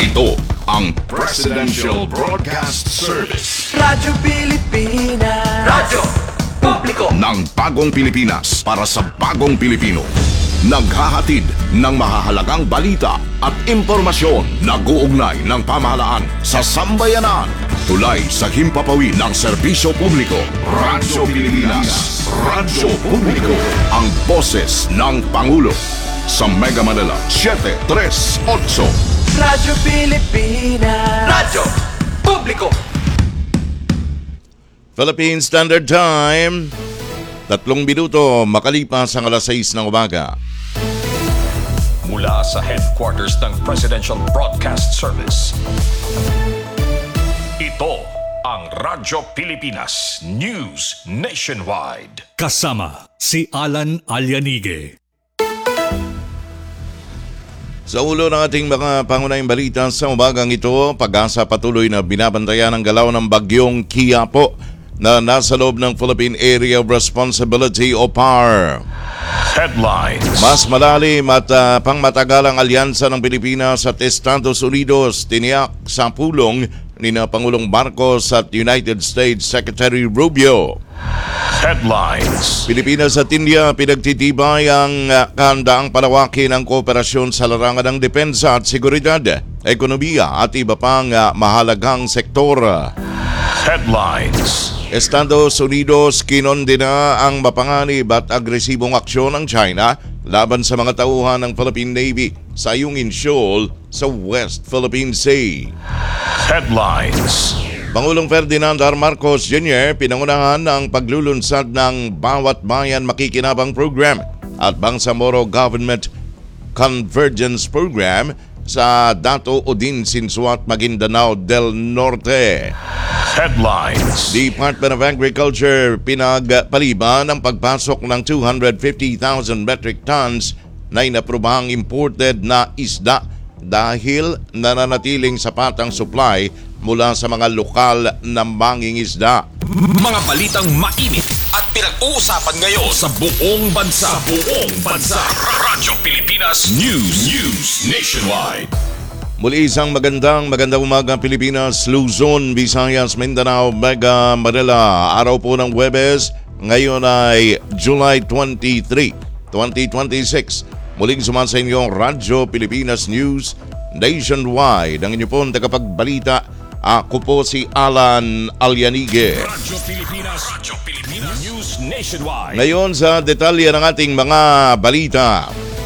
Ito ang Presidential Broadcast Service. Radyo Pilipinas. Radyo Publiko Ng bagong Pilipinas para sa bagong Pilipino. Naghahatid ng mahahalagang balita at impormasyon na guugnay ng pamahalaan sa sambayanan. Tulay sa himpapawid ng serbisyo publiko. Radyo Pilipinas. Radyo Publiko. Ang boses ng Pangulo. Sa Mega Manila, 738. Radyo Pilipinas. Radyo Publiko Philippine Standard Time, 3 minuto makalipas ang alas 6 ng umaga. Mula sa headquarters ng Presidential Broadcast Service, ito ang Radyo Pilipinas News Nationwide. Kasama si Alan Alianige. Sa ulo ng ating mga pangunahing balita sa umagang ito, Pag-asa patuloy na binabantayan ang galaw ng bagyong Quiapo na nasa loob ng Philippine Area of Responsibility o PAR. Headlines. Mas malalim at pangmatagalang alyansa ng Pilipinas at Estados Unidos tiniyak sa pulong ni Pangulong Marcos at United States Secretary Rubio. Headlines. Pilipinas at India pinagtitibay ang kahandaang palawakin ng kooperasyon sa larangan ng depensa at seguridad, ekonomiya at iba pang mahalagang sektor. Headlines. Estados Unidos kinondena ang mapanganib at agresibong aksyon ng China laban sa mga tauhan ng Philippine Navy sa Ayungin Shoal sa West Philippine Sea. Headlines. Pangulong Ferdinand R. Marcos Jr. pinangunahan ang paglulunsad ng Bawat Bayan Makikinabang Program at Bangsamoro Government Convergence Program sa Dato Odin Sinsuat, Maguindanao del Norte. Headlines. Department of Agriculture pinagpaliban ang pagpasok ng 250,000 metric tons na inaprobahang imported na isda dahil nananatiling sapat ang supply mula sa mga lokal na mangingisda. Mga balitang mainit at pinag-uusapan ngayon sa buong bansa. Radyo Pilipinas News Nationwide. Muli isang magandang umaga Pilipinas, Luzon, Visayas, Mindanao, Mega Manila. Araw po ng Huwebes, ngayon ay July 23, 2026. Muling sumasa inyo ang Radyo Pilipinas News Nationwide. Ang inyo pong tagapagbalita, ako po si Alan Alianige. Radyo Pilipinas News Nationwide. Ngayon sa detalye ng ating mga balita.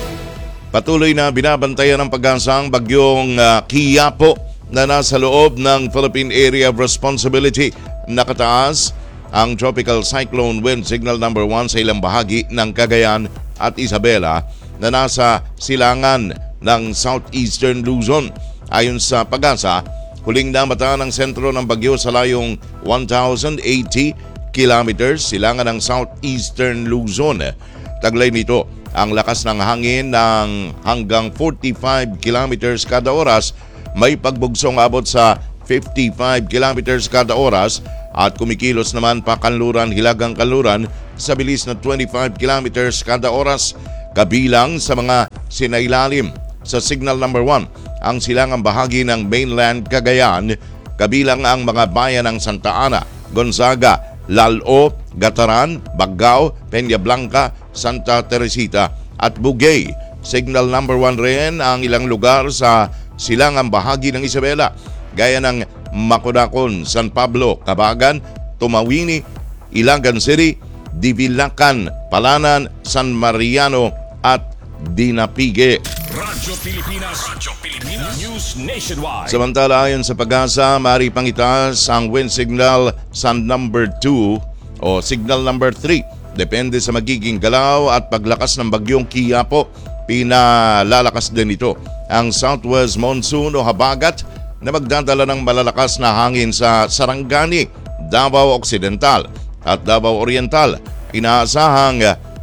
Patuloy na binabantayan ng Pag-asa ang bagyong Quiapo na nasa loob ng Philippine Area of Responsibility. Nakataas ang Tropical Cyclone Wind Signal number 1 sa ilang bahagi ng Cagayan at Isabela na nasa silangan ng southeastern Luzon. Ayon sa Pag-asa, huling namataan ang sentro ng bagyo sa layong 1,080 kilometers silangan ng southeastern Luzon. Taglay nito ang lakas ng hangin ng hanggang 45 kilometers kada oras, may pagbugsong abot sa 55 kilometers kada oras at kumikilos naman pa kanluran hilagang kanluran sa bilis na 25 kilometers kada oras. Kabilang sa mga sinailalim sa signal number 1 ang silangang bahagi ng mainland Cagayan, kabilang ang mga bayan ng Santa Ana, Gonzaga, Lalo, Gataran, Baggao, Peña Blanca, Santa Teresita at Bugay. Signal number 1 rin ang ilang lugar sa silangang bahagi ng Isabela, gaya ng Macodacon, San Pablo, Cabagan, Tumawini, Ilagan City, Divilacan, Palanan, San Mariano at Dinapigue. Radyo Pilipinas News Nationwide. Samantala, ayon sa Pag-asa, maaari pang itaas ang wind signal sa number 2 o signal number 3. Depende sa magiging galaw at paglakas ng bagyong Quiapo. Pinalalakas din ito ang southwest monsoon o habagat na magdadala ng malalakas na hangin sa Sarangani, Davao Occidental at Davao Oriental. Inaasahang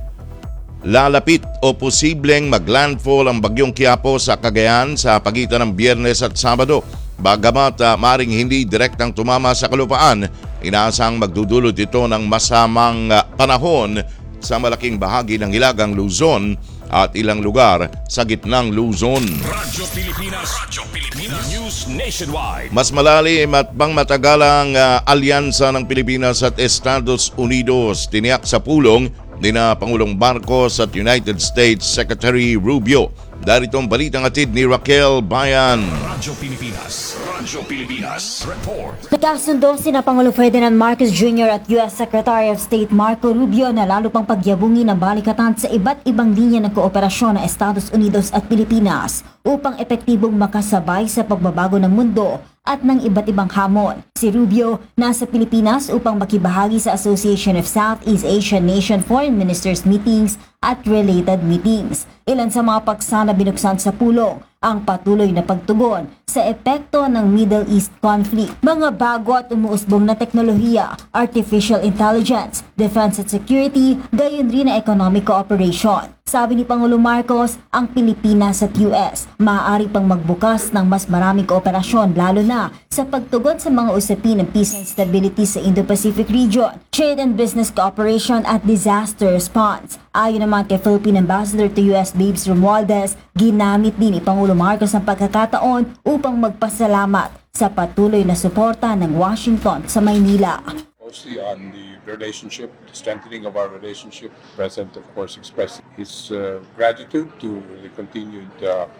lalapit o posibleng maglandfall ang bagyong Quiapo sa Cagayan sa pagitan ng Biyernes at Sabado. Bagamat maring hindi direktang tumama sa kalupaan, inaasang magdudulot ito ng masamang panahon sa malaking bahagi ng Hilagang Luzon at ilang lugar sa gitnang Luzon. Radyo Pilipinas News Nationwide. Mas malalim at pangmatagalang alyansa ng Pilipinas at Estados Unidos tiniyak sa pulong ni na Pangulong Marcos at United States Secretary Rubio. Darito ang balitang atid ni Raquel Bayan. Radyo Pilipinas Report. Nagkasundo sina Pangulo Ferdinand Marcos Jr. at U.S. Secretary of State Marco Rubio na lalo pang pagyabungin ang balikatan sa iba't ibang linya ng kooperasyon ng Estados Unidos at Pilipinas upang epektibong makasabay sa pagbabago ng mundo at ng iba't ibang hamon. Si Rubio nasa Pilipinas upang makibahagi sa Association of Southeast Asian Nation Foreign Ministers meetings at related meetings. Ilan sa mga paksa na binuksan sa pulong ang patuloy na pagtugon sa epekto ng Middle East conflict, mga bago at umuusbong na teknolohiya, artificial intelligence, defense at security, gayon rin na economic cooperation. Sabi ni Pangulo Marcos, ang Pilipinas at US maaari pang magbukas ng mas maraming kooperasyon lalo na sa pagtugon sa mga usapin ng peace and stability sa Indo-Pacific region, trade and business cooperation at disaster response. Ayon naman kay Philippine Ambassador to US Babes Romualdez, ginamit din ni Pangulo Marcos ang pagkakataon upang magpasalamat sa patuloy na suporta ng Washington sa Maynila. Mostly on the relationship, the strengthening of our relationship. The President, of course, expressed his gratitude to the continued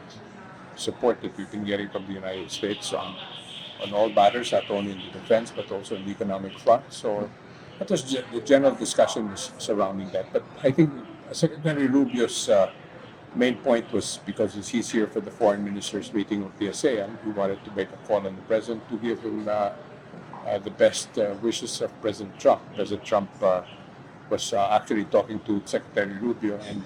support that we've been getting from the United States on all matters, not only in the defense but also in the economic front. So that was the general discussion surrounding that. But I think Secretary Rubio's main point was because he's here for the foreign ministers meeting of the ASEAN. He wanted to make a call on the President to give him the best wishes of President Trump. President Trump was actually talking to Secretary Rubio, and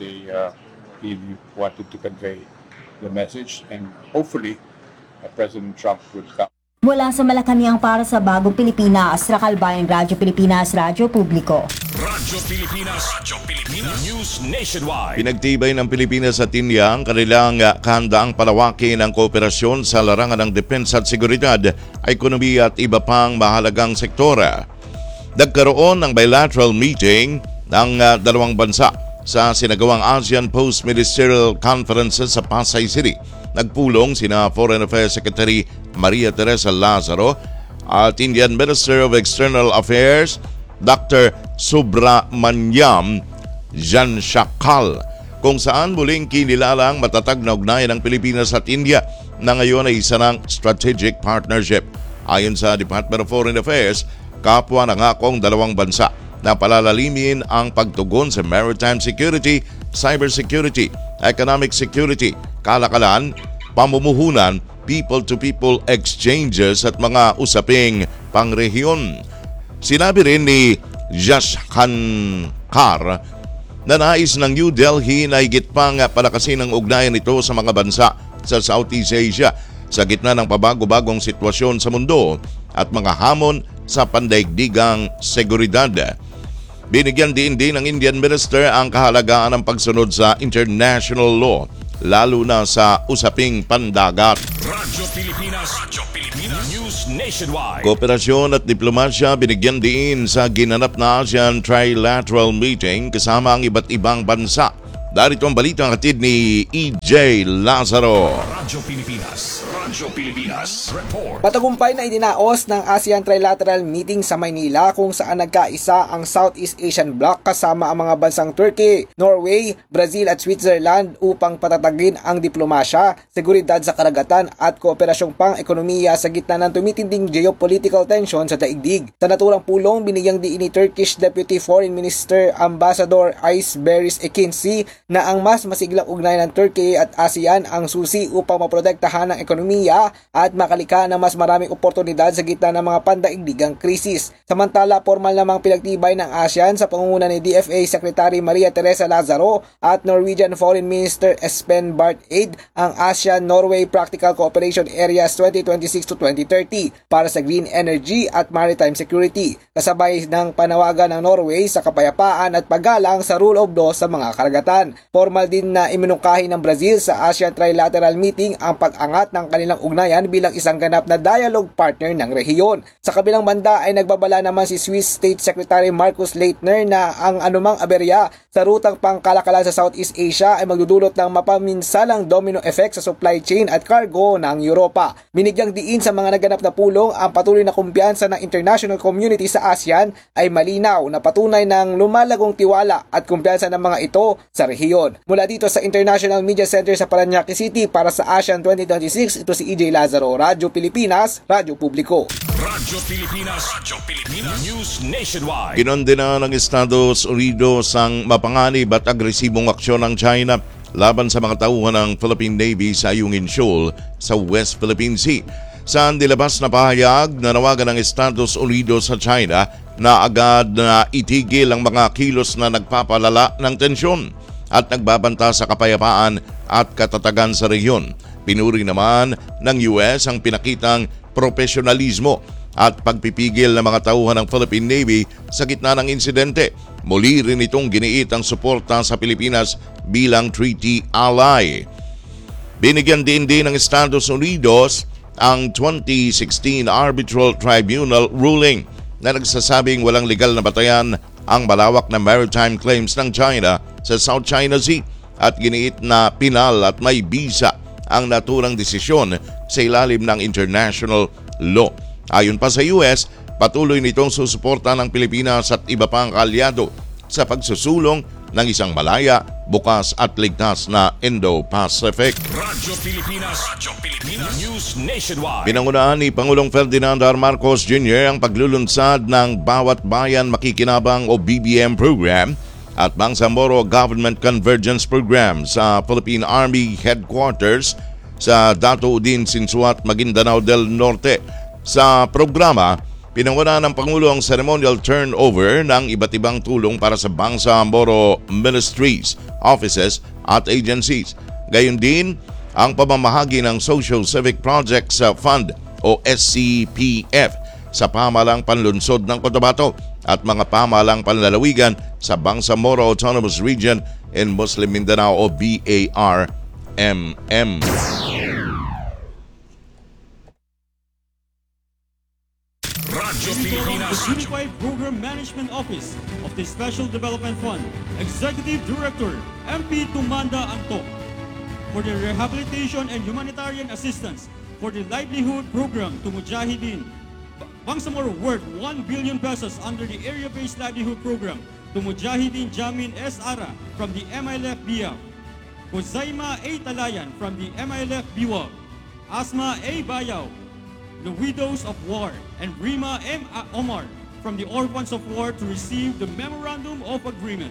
he wanted to convey the message, and hopefully President Trump would come. Mula sa Malacanang para sa Bagong Pilipinas, Raquel Bayan, Radyo Pilipinas, Radyo Publiko. Radyo Pilipinas News Nationwide. Pinagtibay ng Pilipinas at India ang kanilang kahandaang palawakin ng kooperasyon sa larangan ng depensa at seguridad, ekonomiya at iba pang mahalagang sektora. Nagkaroon ng bilateral meeting ng dalawang bansa sa sinagawang ASEAN Post-Ministerial Conferences sa Pasay City. Nagpulong sina Foreign Affairs Secretary Maria Teresa Lazaro at Indian Minister of External Affairs Dr. Subramanyam Janshankar, kung saan muling kinilalang matatag na ugnayan ng Pilipinas at India na ngayon ay isa ng strategic partnership. Ayon sa Department of Foreign Affairs, kapwa nangakong dalawang bansa na palalalimin ang pagtugon sa maritime security, cybersecurity, economic security, kalakalan, pamumuhunan, people-to-people exchanges at mga usaping pangrehiyon. Sinabi rin ni Janshankar na nais ng New Delhi na higit pang palakasin ang ugnayan nito sa mga bansa sa Southeast Asia sa gitna ng pabago-bagong sitwasyon sa mundo at mga hamon sa pandaigdigang seguridad. Binigyan din ng Indian Minister ang kahalagaan ng pagsunod sa international law, lalo na sa usaping pandagat. Radyo Pilipinas News Nationwide. Kooperasyon at diplomasya binigyan din sa ginanap na ASEAN Trilateral Meeting kasama ang iba't ibang bansa. Darito ang balitang hatid ni EJ Lazaro. Radyo Pilipinas Report. Matagumpay na idinaos ng ASEAN Trilateral Meeting sa Maynila kung saan nagkaisa ang Southeast Asian Bloc kasama ang mga bansang Turkey, Norway, Brazil at Switzerland upang patatagin ang diplomasya, seguridad sa karagatan at kooperasyong pang-ekonomiya sa gitna ng tumitinding geopolitical tension sa daigdig. Sa naturang pulong, binigyang diin ni Turkish Deputy Foreign Minister Ambassador Ais Beris Ekinci na ang mas masiglang ugnayan ng Turkey at ASEAN ang susi upang maprotektahan ang ekonomiya at makalika ng mas maraming oportunidad sa gitna ng mga pandaigdigang krisis. Samantala, formal namang pinagtibay ng ASEAN sa pangunguna ni DFA Secretary Maria Teresa Lazaro at Norwegian Foreign Minister Espen Barth Eide ang ASEAN-Norway Practical Cooperation Areas 2026 to 2030 para sa green energy at maritime security, kasabay ng panawagan ng Norway sa kapayapaan at paggalang sa rule of law sa mga karagatan. Formal din na iminungkahi ng Brazil sa ASEAN Trilateral Meeting ang pag-angat ng kanilang ugnayan bilang isang ganap na dialogue partner ng rehiyon. Sa kabilang banda ay nagbabala naman si Swiss State Secretary Markus Leitner na ang anumang aberya sa rutang pangkalakalan sa Southeast Asia ay magdudulot ng mapaminsalang domino effect sa supply chain at cargo ng Europa. Binigyang diin sa mga naganap na pulong ang patuloy na kumpiyansa ng international community sa ASEAN ay malinaw na patunay ng lumalagong tiwala at kumpiyansa ng mga ito sa rehiyon. Mula dito sa International Media Center sa Parañaque City para sa ASEAN 2026, ito si EJ Lazaro, Radyo Pilipinas, Radyo Publiko. Radyo Pilipinas News Nationwide. Kinondena ng Estados Unidos ang mapanganib at agresibong aksyon ng China laban sa mga tauhan ng Philippine Navy sa Ayungin Shoal sa West Philippine Sea. Saan nilabas na pahayag na nawagan ng Estados Unidos sa China na agad na itigil ang mga kilos na nagpapalala ng tensyon at nagbabanta sa kapayapaan at katatagan sa rehiyon. Pinuri naman ng US ang pinakitang profesionalismo at pagpipigil ng mga tauhan ng Philippine Navy sa gitna ng insidente. Muli rin itong giniit ang suporta sa Pilipinas bilang treaty ally. Binigyan din ng Estados Unidos ang 2016 Arbitral Tribunal ruling na nagsasabing walang legal na batayan ang malawak na maritime claims ng China sa South China Sea at giniit na pinal at may bisa ang naturang desisyon sa ilalim ng international law. Ayon pa sa US, patuloy nitong susuporta ng Pilipinas at iba pang kaalyado sa pagsusulong ng isang malaya, bukas at ligtas na Indo-Pacific. Radyo Pilipinas News Nationwide. Pinangunahan ni Pangulong Ferdinand R. Marcos Jr. ang paglulunsad ng Bawat Bayan Makikinabang o BBM program at Bangsamoro Government Convergence Program sa Philippine Army Headquarters sa Dato Udin, Sinsuat, Maguindanao del Norte. Sa programa, pinangunahan ng Pangulo ang ceremonial turnover ng iba't ibang tulong para sa Bangsamoro Ministries, offices at agencies. Gayon din ang pamamahagi ng Social Civic Projects Fund o SCPF sa pamahalang panlunsod ng Cotabato at mga pamahalang panlalawigan sa Bangsamoro Autonomous Region in Muslim Mindanao o BARMM. Radyo Pilipinas. The Unified Program Management Office of the Special Development Fund, Executive Director MP Tumanda Anto, for the rehabilitation and humanitarian assistance for the livelihood program to Mujahideen Bangsamoro worth 1 billion pesos under the area-based livelihood program to Mujahideen Jamin S. Ara from the MILF BIAF, Kozaima A. Talayan from the MILF BIWAG, Asma A. Bayaw, the Widows of War, and Rima M. Omar from the Orphans of War to receive the Memorandum of Agreement.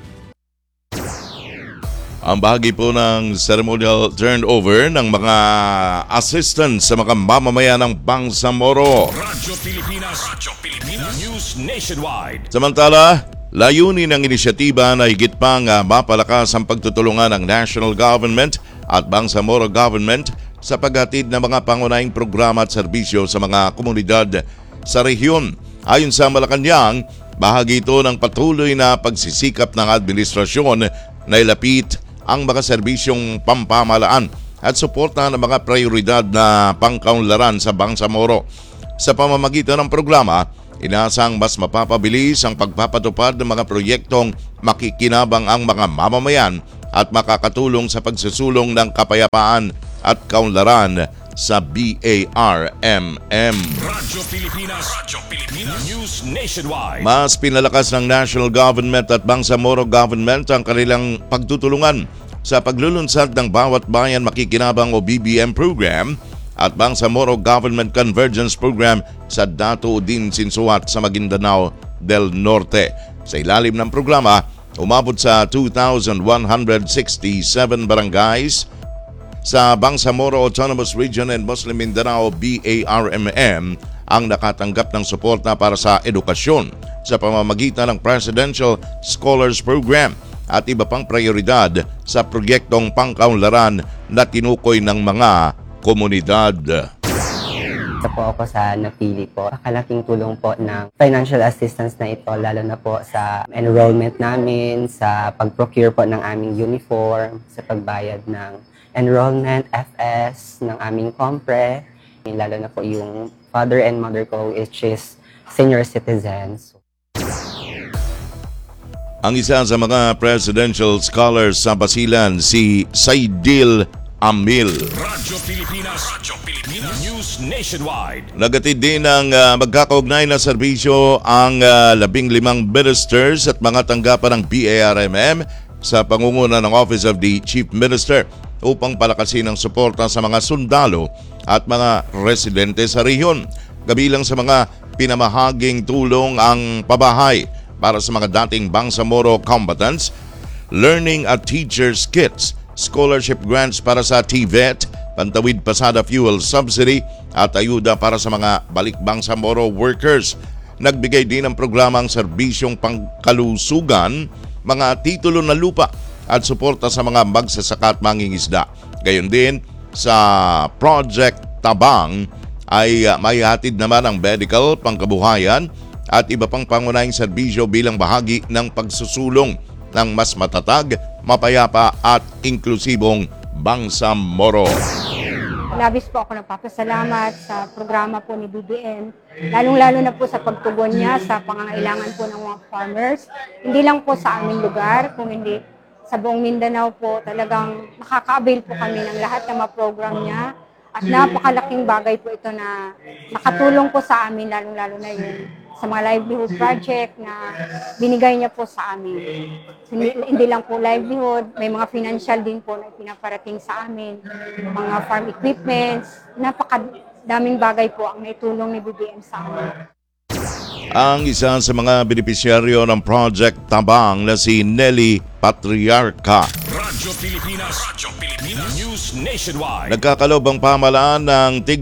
Ang bahagi po ng ceremonial turnover ng mga assistants sa mga mamamayan ng Bangsamoro. Radyo Pilipinas News Nationwide. Samantala, layunin ng inisyatiba na higit pang mapalakas ang pagtutulungan ng national government at Bangsamoro government sa paghatid ng mga pangunahing programa at serbisyo sa mga komunidad sa rehiyon. Ayon sa Malacanang, bahagi ito ng patuloy na pagsisikap ng administrasyon na ilapit ang mga serbisyong pampamalaan at suporta ng mga prioridad na pangkaunlaran sa Bangsamoro. Sa pamamagitan ng programa, inaasang mas mapapabilis ang pagpapatupad ng mga proyektong makikinabang ang mga mamamayan at makakatulong sa pagsusulong ng kapayapaan at kaunlaran sa BARMM. Radyo Pilipinas News Nationwide. Mas pinalakas ng national government at Bangsamoro government ang kanilang pagtutulungan sa paglulunsad ng Bawat Bayan Makikinabang o BBM program at Bangsamoro Government Convergence Program sa Dato Udin, Sinsuat sa Maguindanao del Norte. Sa ilalim ng programa, umabot sa 2,167 barangays sa Bangsamoro Autonomous Region and Muslim Mindanao BARMM ang nakatanggap ng suporta para sa edukasyon sa pamamagitan ng Presidential Scholars Program at iba pang prioridad sa proyektong pangkaunlaran na tinukoy ng mga komunidad. isa po ako sa napili po. Kalaking tulong po ng financial assistance na ito, lalo na po sa enrollment namin, sa pag-procure po ng aming uniform, sa pagbayad ng enrollment, FS, ng aming compre, lalo na po yung father and mother ko, which is senior citizens. Ang isa sa mga presidential scholars sa Basilan, si Saidil Amil. Radyo Pilipinas News Nationwide. Nagatid din ng magkakaugnay na serbisyo ang 15 ministers at mga tanggapan ng BARMM sa pangunguna ng Office of the Chief Minister upang palakasin ang suporta sa mga sundalo at mga residente sa rehiyon. Kabilang sa mga pinamahaging tulong ang pabahay para sa mga dating Bangsamoro combatants, learning at teachers kits, scholarship grants para sa TVET, pantawid pasada fuel subsidy at ayuda para sa mga balik Bangsamoro workers. Nagbigay din ng programang serbisyong pangkalusugan, mga titulo na lupa at suporta sa mga magsasaka at mangingisda. Gayon din sa Project Tabang ay may hatid naman ang medical, pangkabuhayan at iba pang pangunahing serbisyo bilang bahagi ng pagsusulong ng mas matatag, mapayapa at inklusibong Bangsamoro. Labis po ako nagpapasalamat sa programa po ni BBM, lalong-lalo na po sa pagtugon niya sa pangangailangan po ng mga farmers. Hindi lang po sa aming lugar, kung hindi sa buong Mindanao po, talagang nakaka-avail po kami ng lahat ng mga program niya. At napakalaking bagay po ito na nakatulong po sa amin, lalong-lalo na yung sa mga livelihood project na binigay niya po sa amin. Hindi lang po livelihood, may mga financial din po na pinaparating sa amin, mga farm equipments, napakadaming bagay po ang naitulong ni BBM sa amin. Ang isa sa mga benepisyaryo ng Project Tabang na si Nelly Patriarca. Radyo Pilipinas News Nationwide. Nagkakalob ang pamahalaan ng tig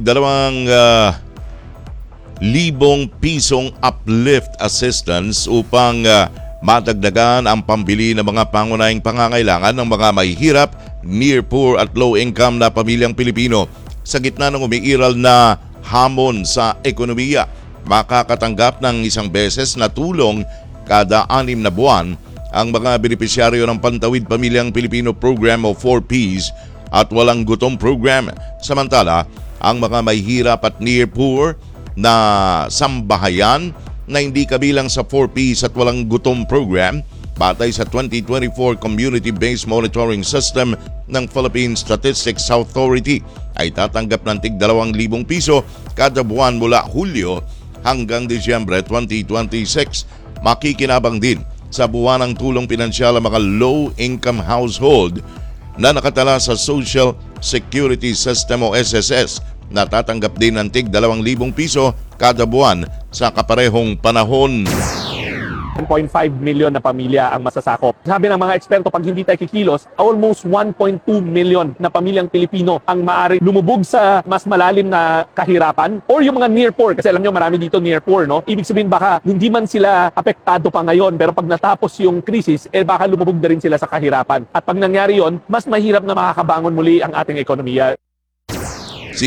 2,000 pisong uplift assistance upang madagdagan ang pambili ng mga pangunahing pangangailangan ng mga mahihirap, near poor at low income na pamilyang Pilipino. Sa gitna ng umiiral na hamon sa ekonomiya, makakatanggap ng isang beses na tulong kada 6 na buwan ang mga benepisyaryo ng Pantawid Pamilyang Pilipino Program o 4Ps at Walang Gutom Program. Samantala, ang mga mahihirap at near poor na sambahayan na hindi kabilang sa 4Ps at Walang Gutom Program batay sa 2024 Community-Based Monitoring System ng Philippine Statistics Authority ay tatanggap ng tig 2,000 piso kada buwan mula Hulyo hanggang Disyembre 2026. Makikinabang din sa buwanang tulong pinansyal ang mga low-income household na nakatala sa Social Security System o SSS na tatanggap din ng tig 2,000 piso kada buwan sa kaparehong panahon. 1.5 million na pamilya ang masasakop. Sabi ng mga eksperto, pag hindi tayo kikilos, almost 1.2 million na pamilyang Pilipino ang maaari lumubog sa mas malalim na kahirapan or yung mga near poor. Kasi alam nyo, marami dito near poor, no? Ibig sabihin baka hindi man sila apektado pa ngayon, pero pag natapos yung krisis, baka lumubog na rin sila sa kahirapan. At pag nangyari yon, mas mahirap na makakabangon muli ang ating ekonomiya. Si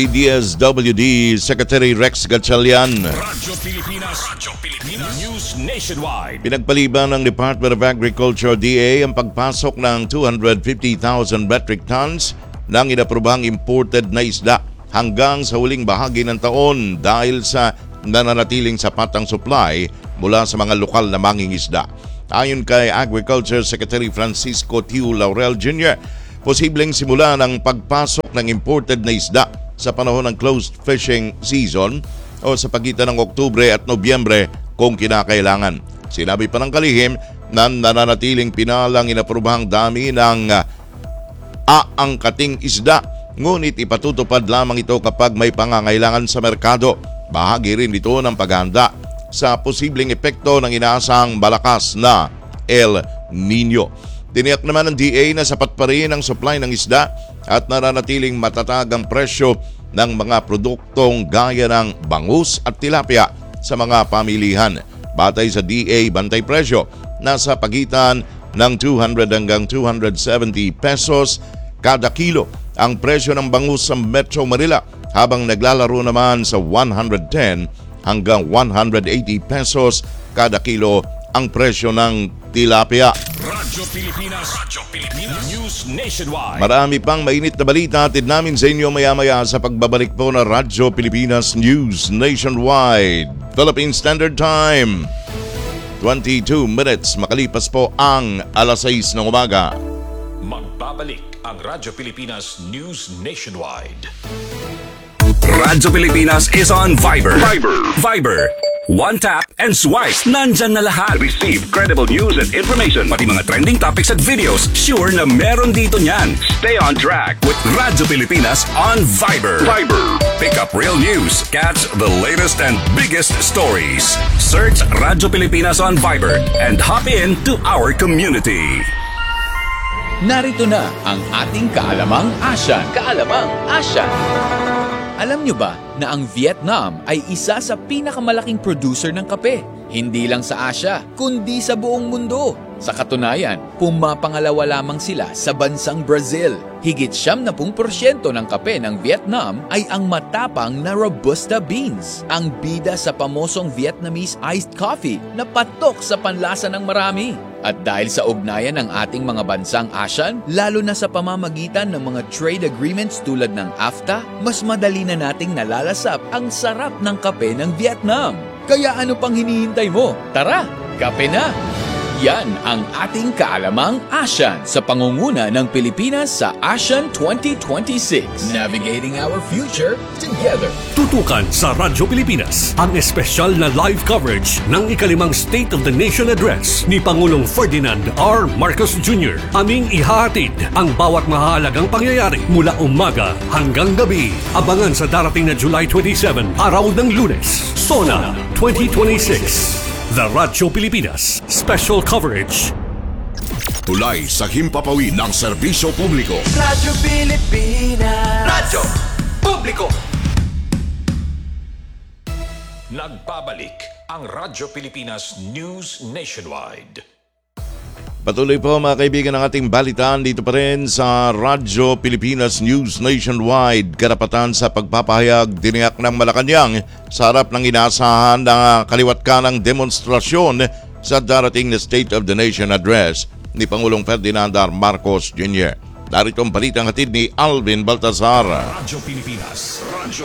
DSWD Secretary Rex Gatchalian. Radyo Pilipinas News Nationwide. Pinagpaliban ng Department of Agriculture DA ang pagpasok ng 250,000 metric tons ng inaprobahang imported na isda hanggang sa huling bahagi ng taon dahil sa nananatiling sapat ang supply mula sa mga lokal na mangingisda. Ayon kay Agriculture Secretary Francisco Tiu Laurel Jr., posibleng simula ng pagpasok ng imported na isda sa panahon ng closed fishing season o sa pagitan ng Oktubre at Nobyembre kung kinakailangan. Sinabi pa ng kalihim na nananatiling pinalang inaprobahang dami ng aangkating isda, ngunit ipatutupad lamang ito kapag may pangangailangan sa merkado. Bahagi rin ito ng paghahanda sa posibleng epekto ng inaasahang malakas na El Nino. Tiniyak naman ng DA na sapat pa rin ang supply ng isda at nananatiling matatag ang presyo ng mga produktong gaya ng bangus at tilapia sa mga pamilihan. Batay sa DA bantay presyo, nasa pagitan ng 200 hanggang 270 pesos kada kilo ang presyo ng bangus sa Metro Manila habang naglalaro naman sa 110 hanggang 180 pesos kada kilo ang presyo ng tilapia. Radyo Pilipinas. News Nationwide. Marami pang mainit na balita atid namin sa inyo maya-maya sa pagbabalik po na Radyo Pilipinas News Nationwide. Philippine Standard Time. 22 minutes makalipas po ang alas 6 ng umaga. Magbabalik ang Radyo Pilipinas News Nationwide. Radyo Pilipinas is on Viber. Viber. One tap and swipe. Nandyan na lahat. Receive credible news and information. Pati mga trending topics at videos. Sure na meron dito niyan. Stay on track with Radyo Pilipinas on Viber. Pick up real news. Catch the latest and biggest stories. Search Radyo Pilipinas on Viber and hop in to our community. Narito na ang ating Kaalamang Asyan. Alam nyo ba na ang Vietnam ay isa sa pinakamalaking producer ng kape? Hindi lang sa Asia, kundi sa buong mundo. Sa katunayan, pumapangalawa lamang sila sa bansang Brazil. Higit 70% ng kape ng Vietnam ay ang matapang na Robusta beans, ang bida sa pamosong Vietnamese iced coffee na patok sa panlasa ng marami. At dahil sa ugnayan ng ating mga bansang ASEAN, lalo na sa pamamagitan ng mga trade agreements tulad ng AFTA, mas madali na nating nalalasap ang sarap ng kape ng Vietnam. Kaya ano pang hinihintay mo? Tara, kape na! Yan ang ating Kaalamang ASEAN sa pangunguna ng Pilipinas sa ASEAN 2026. Navigating our future together. Tutukan sa Radyo Pilipinas ang espesyal na live coverage ng ikalimang State of the Nation Address ni Pangulong Ferdinand R. Marcos Jr. Aming ihahatid ang bawat mahalagang pangyayari mula umaga hanggang gabi. Abangan sa darating na July 27, araw ng Lunes. SONA 2026. The Radyo Pilipinas Special Coverage. Tulay sa himpapawid ng serbisyo publiko. Radyo Pilipinas. Radyo Publiko. Nagbabalik ang Radyo Pilipinas News Nationwide. Patuloy po mga kaibigan ng ating balitaan dito pa rin sa Radyo Pilipinas News Nationwide. Karapatan sa pagpapahayag diniyak ng Malacanang sa harap ng inaasahan na kaliwat kanang demonstrasyon sa darating na State of the Nation Address ni Pangulong Ferdinand R. Marcos Jr. Narito ang balitang hatid ni Alvin Baltazar. Radyo Pilipinas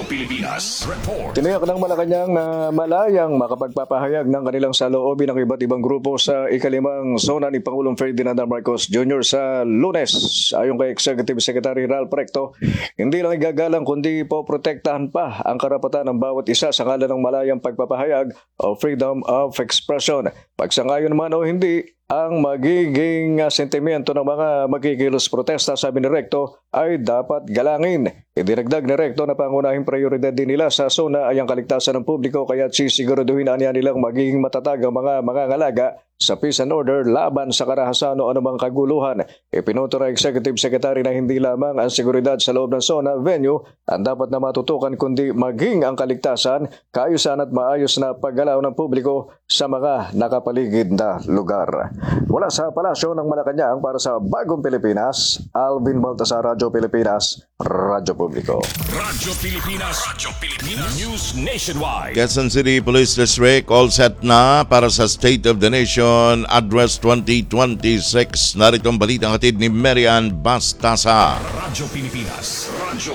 Report. Tiniyak ng Malacanang na malayang makapagpapahayag ng kanilang saloobin ng iba't ibang grupo sa ikalimang zona ni Pangulong Ferdinand R. Marcos Jr. sa Lunes. Ayon kay Executive Secretary Ralph Recto, hindi lang igagalang kundi poprotektahan pa ang karapatan ng bawat isa sa ngalan ng malayang pagpapahayag o freedom of expression. Pagsangayon naman o hindi, ang magiging sentimiento ng mga magkikilos protesta, sabi ni Recto, ay dapat galangin. Idinagdag ni Recto na pangunahing prioridad din nila sa zona ay ang kaligtasan ng publiko, kaya sisiguraduhin niya nilang magiging matatag ang mga mangangalaga sa peace and order laban sa karahasan o anumang kaguluhan. Ipinoto ng Executive Secretary na hindi lamang ang seguridad sa loob ng zona venue ang dapat na matutukan, kundi maging ang kaligtasan, kaayusan at maayos na paggalaw ng publiko sa mga nakapaligid na lugar. Wala sa Palasyo ng Malacanang para sa Bagong Pilipinas, Alvin Baltasar, Radyo Pilipinas, Radyo Publiko. Radyo Pilipinas News Nationwide. Quezon City Police District all set na para sa State of the Nation Address 2026. Narito ang balitang hatid ni Marian Bastasa. Radyo Pilipinas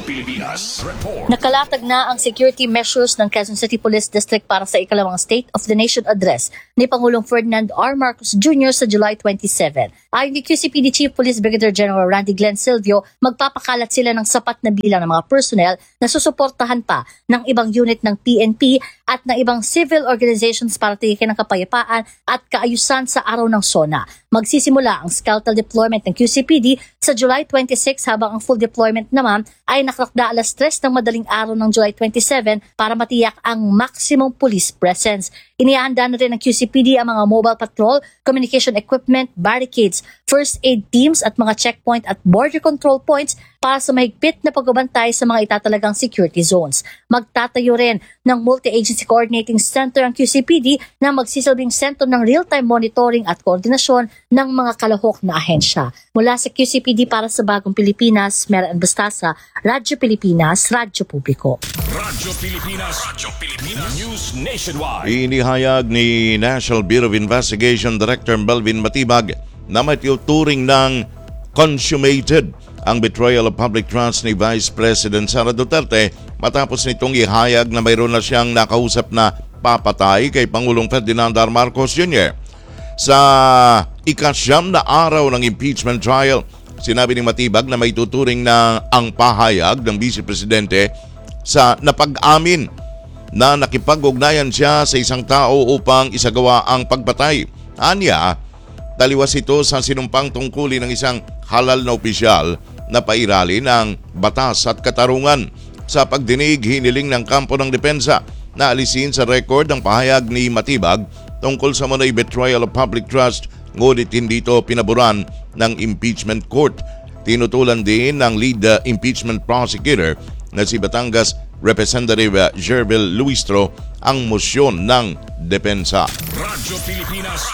Report. Nakalatag na ang security measures ng Quezon City Police District para sa ikalawang State of the Nation Address ni Pangulong Ferdinand R. Marcos Jr. sa July 27. Ayon ni QCPD Chief Police Brigadier General Randy Glenn Silvio, magpapakalat sila ng sapat na bilang ng mga personnel na susuportahan pa ng ibang unit ng PNP at ng ibang civil organizations para tiyakin ang kapayapaan at kaayusan sa araw ng SONA. Magsisimula ang skeletal deployment ng QCPD sa July 26 habang ang full deployment naman ay nakatakda alas 3 ng madaling araw ng July 27 para matiyak ang maximum police presence. Inihahanda na rin ng QCPD ang mga mobile patrol, communication equipment, barricades, first aid teams at mga checkpoint at border control points para sa mahigpit na pagbabantay sa mga itatalagang security zones. Magtatayo rin ng Multi-Agency Coordinating Center ang QCPD na magsisilbing sentro ng real-time monitoring at koordinasyon ng mga kalahok na ahensya. Mula sa QCPD para sa Bagong Pilipinas, Mera Bastasa, Radyo Pilipinas, Radyo Publiko. Radyo Pilipinas News Nationwide. Inihayag ni National Bureau of Investigation Director Melvin Matibag na matiuturing ng consummated ang betrayal of public trust ni Vice President Sara Duterte matapos nitong ihayag na mayroon na siyang nakausap na papatay kay Pangulong Ferdinand R. Marcos Jr. Sa ika-9 na araw ng impeachment trial, sinabi ni Matibag na may tuturing na ang pahayag ng Vice Presidente sa napag-amin na nakipag-ugnayan siya sa isang tao upang isagawa ang pagpatay. Anya, taliwas ito sa sinumpang tungkulin ng isang halal na opisyal na pairalin ng batas at katarungan. Sa pagdinig, hiniling ng kampo ng depensa na alisin sa record ang pahayag ni Matibag tungkol sa munay betrayal of public trust, ngunit hindi ito pinaboran ng impeachment court. Tinutulan din ng lead impeachment prosecutor na si Batangas Representative Jervil Luistro ang mosyon ng depensa. Radyo Pilipinas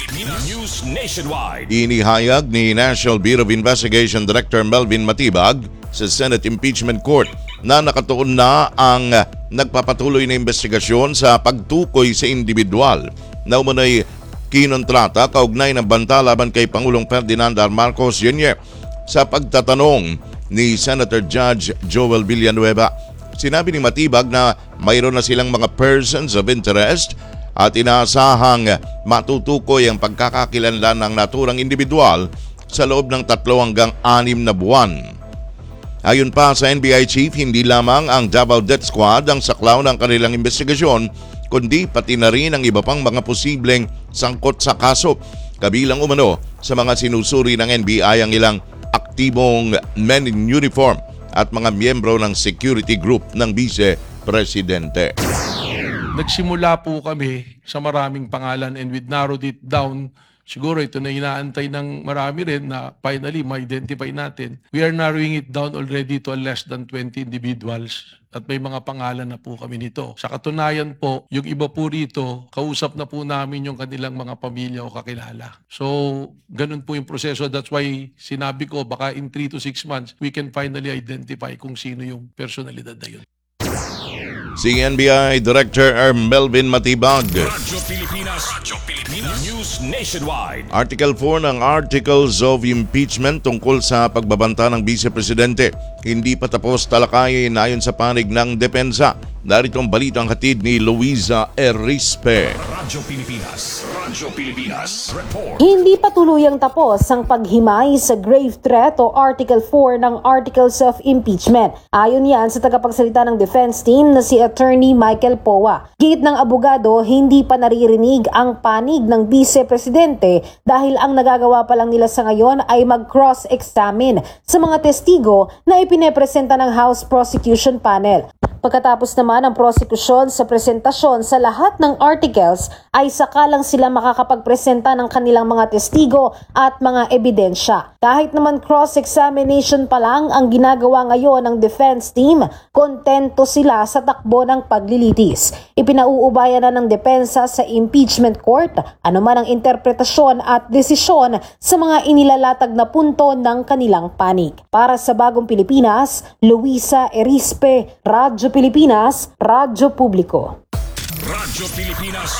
News Nationwide. Inihayag ni National Bureau of Investigation Director Melvin Matibag sa Senate Impeachment Court na nakatuon na ang nagpapatuloy na investigasyon sa pagtukoy sa individual na umunay kinontrata kaugnay ng banta laban kay Pangulong Ferdinand R. Marcos Jr. Sa pagtatanong ni Senator Judge Joel Villanueva, sinabi ni Matibag na mayroon na silang mga persons of interest at inaasahang matutukoy ang pagkakakilanlan ng naturang individual sa loob ng 3 hanggang 6 na buwan. Ayon pa sa NBI Chief, hindi lamang ang Davao Death Squad ang saklaw ng kanilang investigasyon, kundi pati na rin ang iba pang mga posibleng sangkot sa kaso. Kabilang umano sa mga sinusuri ng NBI ang ilang aktibong men in uniform at mga miyembro ng security group ng Vice Presidente. Nagsimula po kami sa maraming pangalan and we narrowed it down. Siguro ito na inaantay ng marami rin na finally ma-identify natin. We are narrowing it down already to less than 20 individuals at may mga pangalan na po kami nito. Sa katunayan po, yung iba po rito, kausap na po namin yung kanilang mga pamilya o kakilala. So, ganun po yung proseso. That's why sinabi ko, baka in 3 to 6 months, we can finally identify kung sino yung personalidad na yun. Si NBI Director Melvin Matibag. Radyo Pilipinas News Nationwide. Article 4 ng Articles of Impeachment tungkol sa pagbabanta ng Vice Presidente. Hindi pa tapos talakayin ayon sa panig ng depensa. Narito ang balitang hatid ni Luisa Erispe. Radyo Pilipinas Report. Hindi pa tuluyang tapos ang paghimay sa grave threat o Article 4 ng Articles of Impeachment. Ayon yan sa tagapagsalita ng defense team na si Attorney Michael Powa. Gate ng abogado, hindi pa naririnig ang panig ng Vice Presidente dahil ang nagagawa pa lang nila sa ngayon ay mag-cross-examine sa mga testigo na ipinepresenta ng House Prosecution Panel. Pagkatapos naman ang prosekusyon sa presentasyon sa lahat ng articles ay saka lang sila makakapagpresenta ng kanilang mga testigo at mga ebidensya. Kahit naman cross-examination pa lang ang ginagawa ngayon ng defense team, kontento sila sa takbo ng paglilitis. Ipinauubaya na ng depensa sa impeachment court anuman ang interpretasyon at desisyon sa mga inilalatag na punto ng kanilang panig. Para sa Bagong Pilipinas, Luisa Erispe, Radyo Pilipinas, Radyo Publiko. Radyo Pilipinas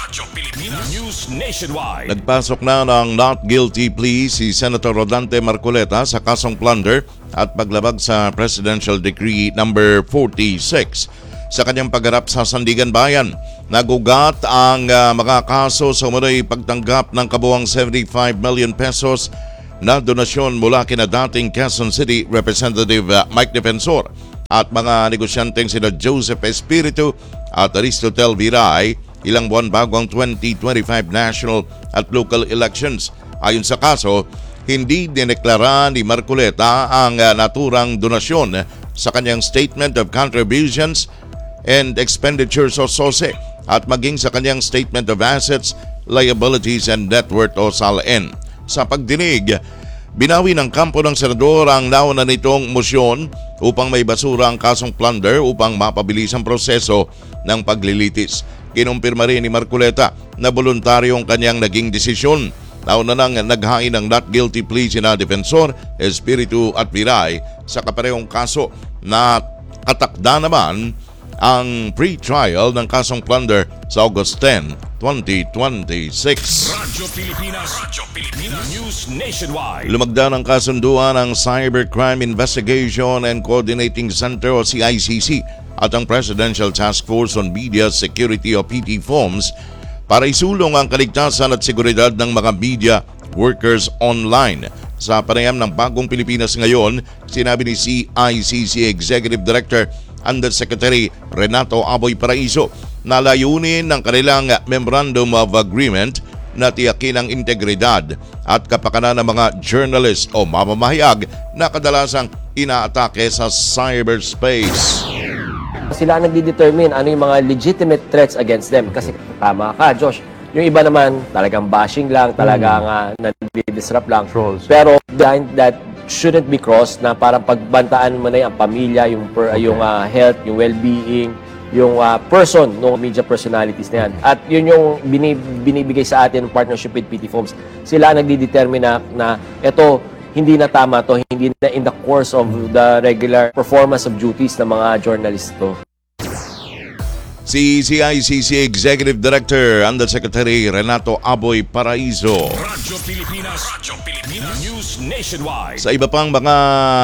News Nationwide. Nagpasok na ng not guilty plea si Senator Rodante Marcoleta sa kasong plunder at paglabag sa Presidential Decree number 46. Sa kanyang pagharap sa Sandigan Bayan, nagugat ang mga kaso sa umunoy pagtanggap ng kabuuang 75 million pesos na donasyon mula kina dating Quezon City Representative Mike Defensor at mga negosyanteng sina Joseph Espiritu at Aristotel Viray ilang buwan bago ang 2025 national at local elections. Ayon sa kaso, hindi dineklara ni Marcoleta ang naturang donasyon sa kanyang Statement of Contributions and Expenditures o SOSE at maging sa kanyang Statement of Assets, Liabilities and Net Worth o SALN. Sa pagdinig, Binawi ng kampo ng senador ang nauna nitong mosyon upang may basura ang kasong plunder upang mapabilis ang proseso ng paglilitis. Kinumpirma rin ni Marcoleta na voluntaryong kanyang naging desisyon. Nauna nang naghain ng not guilty plea sina Defensor, Espiritu at Viray sa kaparehong kaso na katakda naman ang pre-trial ng kasong plunder sa August 10, 2026. Radyo Pilipinas News Nationwide. Lumagda ng kasunduan ng Cybercrime Investigation and Coordinating Center o CICC at ang Presidential Task Force on Media Security o PTFOMS para isulong ang kaligtasan at seguridad ng mga media workers online. Sa panayam ng Bagong Pilipinas ngayon, sinabi ni CICC Executive Director Undersecretary Renato Aboy Paraiso na layunin ng kanilang Memorandum of Agreement na tiyakin ang integridad at kapakanan ng mga journalist o mamamahayag na kadalasang inaatake sa cyberspace. Sila nagdi-determine ano yung mga legitimate threats against them. Kasi tama ka, Josh. Yung iba naman, talagang bashing lang, talagang nag-disrupt lang. Pero behind that shouldn't be crossed na parang pagbantaan mo na yung pamilya, yung health, yung well-being, yung person, no media personalities na yan. At yun yung binibigay sa atin ng partnership with PTFOMS. Sila nagdi-determine na ito, hindi na tama to, hindi na in the course of the regular performance of duties ng mga journalists to. Si CICC Executive Director Undersecretary Renato Aboy Paraiso. Radyo Pilipinas News Nationwide. Sa iba pang mga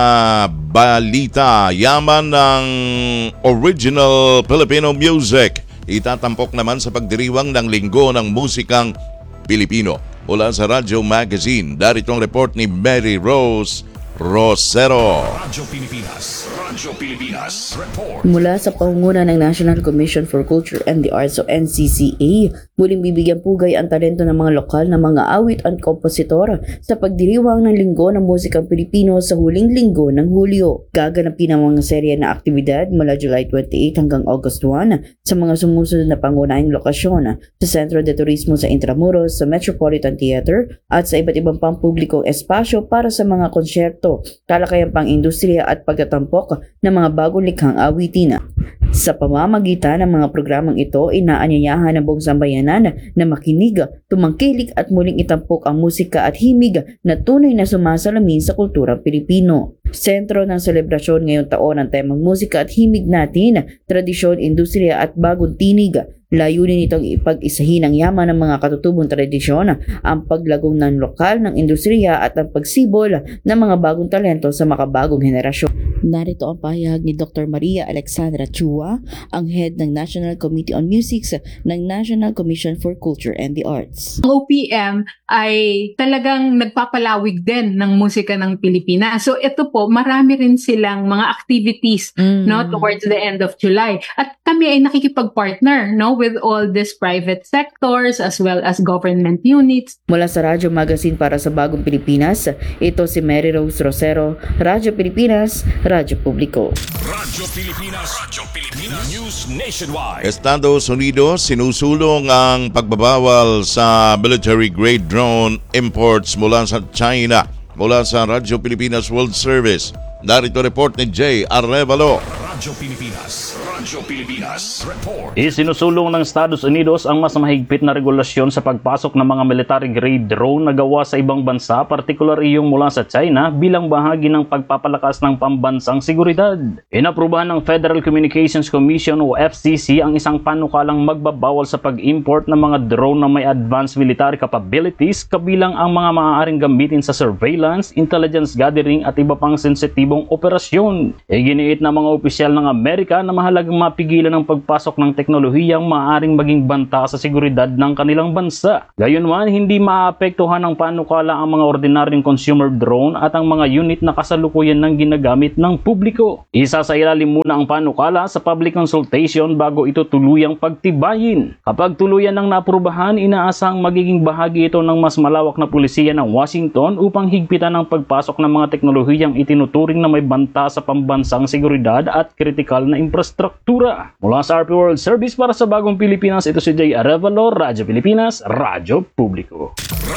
balita, yaman ng original Filipino music itatampok naman sa pagdiriwang ng Linggo ng Musikang Pilipino. Mula sa Radyo Magazine, darito ang report ni Mary Rose Rosero. Radyo Pilipinas report. Mula sa pangunguna ng National Commission for Culture and the Arts o NCCA, muling bibigyan pugay ang talento ng mga lokal na mga awit at kompositor sa pagdiriwang ng Linggo ng Musikang Pilipino sa huling linggo ng Hulyo. Gaganapin ang mga serye na aktibidad mula July 28 hanggang August 1 sa mga sumusunod na pangunahing lokasyon sa Centro de Turismo sa Intramuros, sa Metropolitan Theater at sa iba't ibang pampublikong espasyo para sa mga konsyerto, talakayang pang-industriya at pagtatampok ng mga bagong likhang awitin. Sa pamamagitan ng mga programang ito, inaanyayahan ng buong sambayanan na makinig, tumangkilik at muling itampok ang musika at himig na tunay na sumasalamin sa kulturang Pilipino. Sentro ng selebrasyon ngayong taon ang temang musika at himig natin, tradisyon, industriya at bagong tinig. Layunin nitong ipag-isahin ang yaman ng mga katutubong tradisyon, ang paglagong ng lokal ng industriya at ang pagsibol ng mga bagong talento sa makabagong henerasyon. Narito ang pahayag ni Dr. Maria Alexandra Chua, ang head ng National Committee on Music ng National Commission for Culture and the Arts. Ang OPM ay talagang nagpapalawig din ng musika ng Pilipinas. So ito po, marami rin silang mga activities no, towards the end of July. At kami ay nakikipag-partner no, with all these private sectors as well as government units. Mula sa Radyo Magazine para sa Bagong Pilipinas, ito si Mary Rose Rosero, Radyo Pilipinas, Radyo Publiko. Radyo Pilipinas News Nationwide. Estados Unidos sinusulong ang pagbabawal sa military-grade drone imports mula sa China. Mula sa Radyo Pilipinas World Service, narito report ni Jay Arevalo. Radyo Pilipinas report. Isinusulong ng Estados Unidos ang mas mahigpit na regulasyon sa pagpasok ng mga military-grade drone na gawa sa ibang bansa, partikular yung mula sa China, bilang bahagi ng pagpapalakas ng pambansang seguridad. Inaprubahan ng Federal Communications Commission o FCC ang isang panukalang magbabawal sa pag-import ng mga drone na may advanced military capabilities, kabilang ang mga maaaring gamitin sa surveillance, intelligence gathering at iba pang sensitibong operasyon. Iginiit ng mga opisyal ng Amerika na mahalagang mapigilan ang pagpasok ng teknolohiyang maaaring maging banta sa seguridad ng kanilang bansa. Gayunman, hindi maapektuhan ng panukala ang mga ordinaryong consumer drone at ang mga unit na kasalukuyan ng ginagamit ng publiko. Isa sa ilalim muna ang panukala sa public consultation bago ito tuluyang pagtibayin. Kapag tuluyan ng naprubahan, inaasang magiging bahagi ito ng mas malawak na pulisiya ng Washington upang higpitan ang pagpasok ng mga teknolohiyang itinuturing na may banta sa pambansang seguridad at kritikal na infrastruktura. Mula sa RP World Service para sa Bagong Pilipinas, ito si Jay Arevalo, Radyo Pilipinas, Radyo Publiko.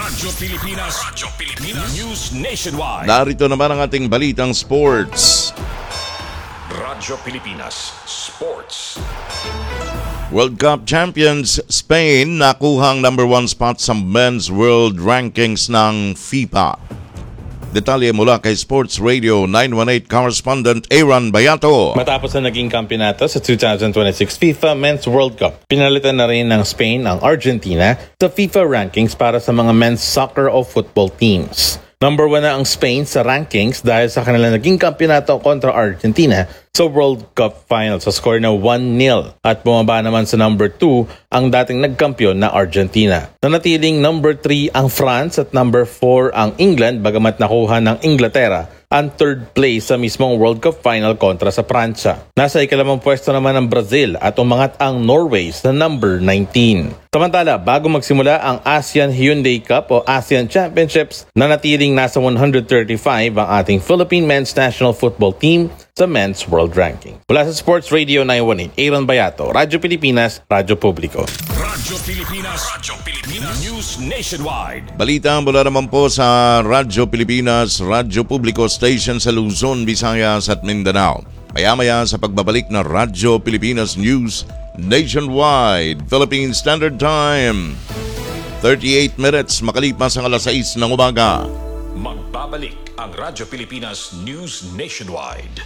Radyo Pilipinas News Nationwide. Narito naman ang ating balitang sports. Radyo Pilipinas Sports. World Cup champions Spain nakuhang number 1 spot sa men's world rankings ng FIFA. Detalye mula kay Sports Radio 918 correspondent Aaron Bayato. Matapos na naging kampyonato sa 2026 FIFA Men's World Cup, pinalitan na rin ng Spain ang Argentina sa FIFA rankings para sa mga men's soccer o football teams. Number 1 na ang Spain sa rankings dahil sa kanilang naging kampyonato kontra Argentina sa World Cup Final sa score na 1-0 at bumaba naman sa number 2 ang dating nagkampiyon na Argentina. Nanatiling number 3 ang France at number 4 ang England bagamat nakuha ng Inglaterra ang third place sa mismong World Cup Final kontra sa Pransya. Nasa ikalimang pwesto naman ang Brazil at umangat ang Norway sa number 19. Samantala, bago magsimula ang ASEAN Hyundai Cup o ASEAN Championships, nanatiling nasa 135 ang ating Philippine Men's National Football Team sa Men's World Ranking. Mula sa Sports Radio 918, Aaron Bayato, Radyo Pilipinas, Radyo Publiko. Radyo Pilipinas News Nationwide. Balita mula naman po sa Radyo Pilipinas, Radyo Publiko Station sa Luzon, Visayas at Mindanao. Maya-maya sa pagbabalik na Radyo Pilipinas News Nationwide, Philippine Standard Time. 38 minutes makalipas ang alas 6 ng umaga. Magbabalik ang Radyo Pilipinas News Nationwide.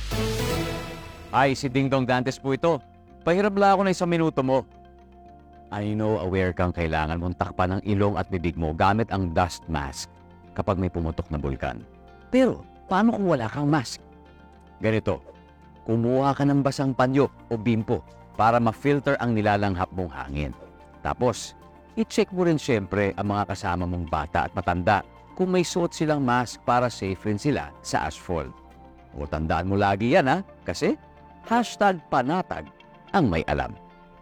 Ay, si Ding Dong Dantes po ito. Pahirap lang ako na 1 minuto mo. I know aware kang kailangan mong takpan ang ilong at bibig mo gamit ang dust mask kapag may pumutok na bulkan. Pero, paano kung wala kang mask? Ganito, kumuha ka ng basang panyo o bimpo para ma-filter ang nilalanghap mong hangin. Tapos, i-check mo rin siyempre ang mga kasama mong bata at matanda kung may suot silang mask para safe rin sila sa asphalt. O tandaan mo lagi yan kasi #panatag ang may alam.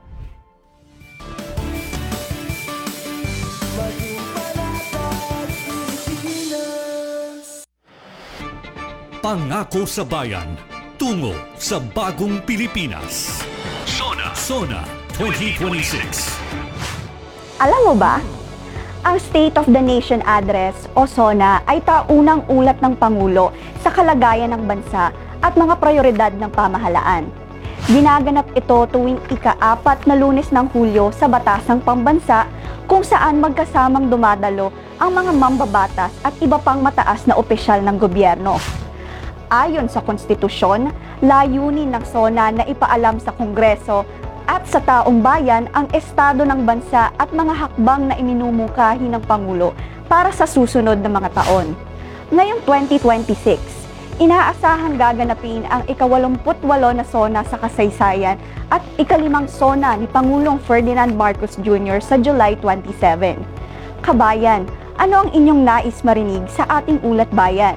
Pangako sa bayan, tungo sa bagong Pilipinas. Sona 2026. Alam mo ba, ang State of the Nation Address o SONA ay taunang ulat ng Pangulo sa kalagayan ng bansa at mga prioridad ng pamahalaan. Ginaganap ito tuwing ika-4 na Lunes ng Hulyo sa Batasang Pambansa kung saan magkasamang dumadalo ang mga mambabatas at iba pang mataas na opisyal ng gobyerno. Ayon sa konstitusyon, layunin ng SONA na ipaalam sa Kongreso at sa taong bayan ang estado ng bansa at mga hakbang na iminumungkahi ng Pangulo para sa susunod na mga taon. Ngayong 2026, inaasahang gaganapin ang ika-88 na SONA sa kasaysayan at ika-5 SONA ni Pangulong Ferdinand Marcos Jr. sa July 27. Kabayan, ano ang inyong nais marinig sa ating ulat bayan?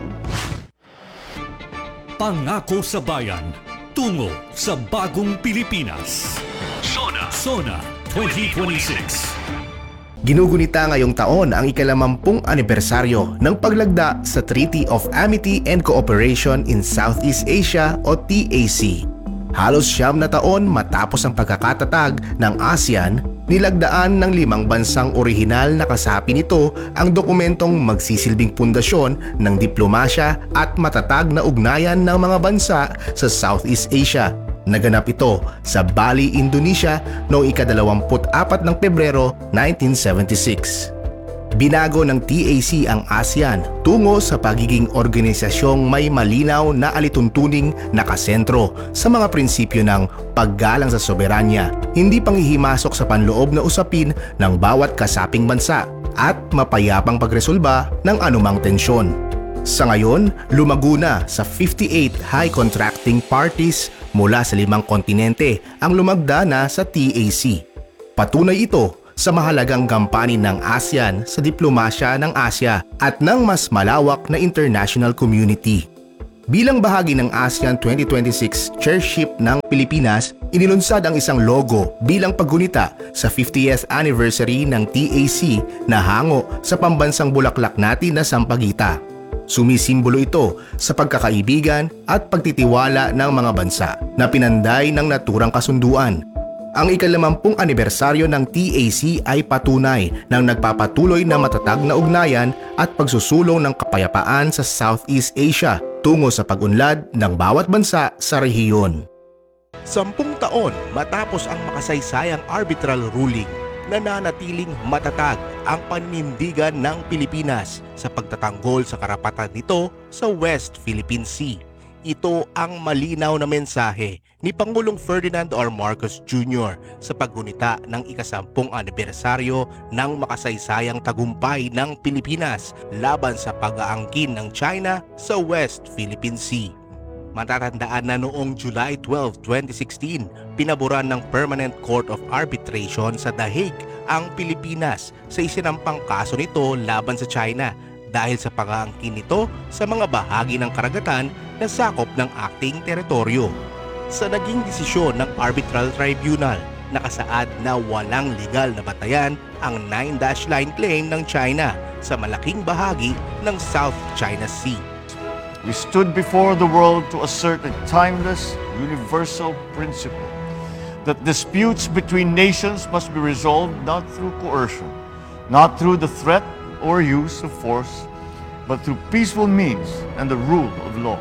Pangako sa bayan, tungo sa bagong Pilipinas. Sona 2026. Ginugunita ngayong taon ang ika-50 anibersaryo ng paglagda sa Treaty of Amity and Cooperation in Southeast Asia o TAC. Halos 9 na taon matapos ang pagkakatatag ng ASEAN, nilagdaan ng 5 bansang orihinal na kasapi nito ang dokumentong magsisilbing pundasyon ng diplomasya at matatag na ugnayan ng mga bansa sa Southeast Asia. Naganap ito sa Bali, Indonesia noong ika-24 ng Pebrero 1976. Binago ng TAC ang ASEAN tungo sa pagiging organisasyong may malinaw na alituntuning nakasentro sa mga prinsipyo ng paggalang sa soberanya, hindi panghihimasok sa panloob na usapin ng bawat kasaping bansa at mapayapang pagresolba ng anumang tensyon. Sa ngayon, lumago na sa 58 high contracting parties mula sa 5 kontinente ang lumagda na sa TAC. Patunay ito sa mahalagang gampanin ng ASEAN sa diplomasya ng Asya at ng mas malawak na international community. Bilang bahagi ng ASEAN 2026 chairship ng Pilipinas, inilunsad ang isang logo bilang paggunita sa 50th anniversary ng TAC na hango sa pambansang bulaklak natin na Sampaguita. Sumisimbolo ito sa pagkakaibigan at pagtitiwala ng mga bansa na pinanday ng naturang kasunduan. Ang ika-50 anibersaryo ng TAC ay patunay ng nagpapatuloy na matatag na ugnayan at pagsusulong ng kapayapaan sa Southeast Asia tungo sa pag-unlad ng bawat bansa sa rehiyon. 10 taon matapos ang makasaysayang arbitral ruling, nananatiling matatag ang paninindigan ng Pilipinas sa pagtatanggol sa karapatan nito sa West Philippine Sea. Ito ang malinaw na mensahe ni Pangulong Ferdinand R. Marcos Jr. sa paggunita ng ika-10 anibersaryo ng makasaysayang tagumpay ng Pilipinas laban sa pag-aangkin ng China sa West Philippine Sea. Matatandaan na noong July 12, 2016, pinaboran ng Permanent Court of Arbitration sa The Hague ang Pilipinas sa isinampang kaso nito laban sa China dahil sa pag-aangkin nito sa mga bahagi ng karagatan na sakop ng ating teritoryo. Sa naging desisyon ng Arbitral Tribunal, nakasaad na walang legal na batayan ang 9-dash line claim ng China sa malaking bahagi ng South China Sea. We stood before the world to assert a timeless, universal principle that disputes between nations must be resolved not through coercion, not through the threat or use of force, but through peaceful means and the rule of law.